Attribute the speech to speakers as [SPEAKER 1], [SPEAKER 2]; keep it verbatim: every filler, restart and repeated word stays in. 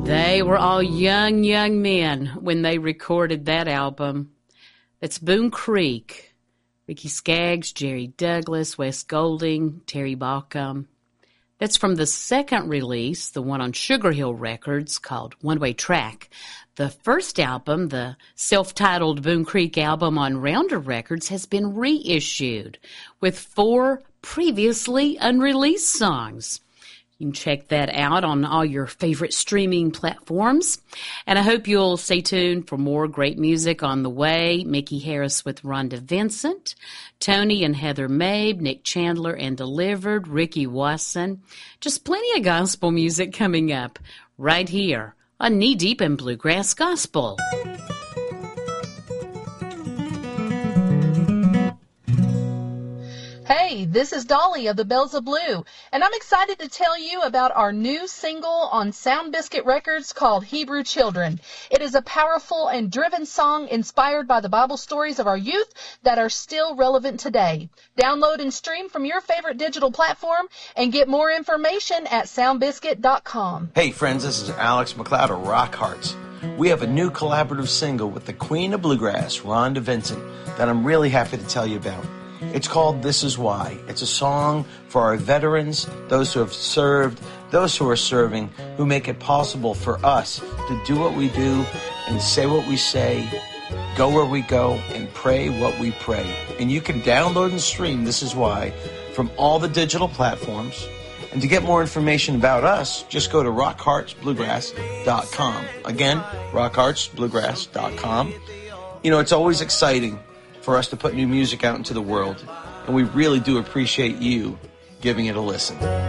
[SPEAKER 1] They were all young, young men when they recorded that album. That's Boone Creek. Ricky Skaggs, Jerry Douglas, Wes Golding, Terry Balcom. That's from the second release, the one on Sugar Hill Records, called One Way Track. The first album, the self-titled Boone Creek album on Rounder Records, has been reissued with four previously unreleased songs. You can check that out on all your favorite streaming platforms. And I hope you'll stay tuned for more great music on the way. Mickey Harris with Rhonda Vincent, Tony and Heather Mabe, Nick Chandler and Delivered, Ricky Wasson. Just plenty of gospel music coming up right here on Knee Deep in Bluegrass Gospel.
[SPEAKER 2] Hey, this is Dolly of the Bells of Blue, and I'm excited to tell you about our new single on Sound Biscuit Records called Hebrew Children. It is a powerful and driven song inspired by the Bible stories of our youth that are still relevant today. Download and stream from your favorite digital platform and get more information at sound biscuit dot com.
[SPEAKER 3] Hey friends, this is Alex McLeod of Rock Hearts. We have a new collaborative single with the Queen of Bluegrass, Rhonda Vincent, that I'm really happy to tell you about. It's called This Is Why. It's a song for our veterans, those who have served, those who are serving, who make it possible for us to do what we do and say what we say, go where we go, and pray what we pray. And you can download and stream This Is Why from all the digital platforms. And to get more information about us, just go to rock hearts bluegrass dot com. Again, rock hearts bluegrass dot com. You know, it's always exciting for us to put new music out into the world, and we really do appreciate you giving it a listen.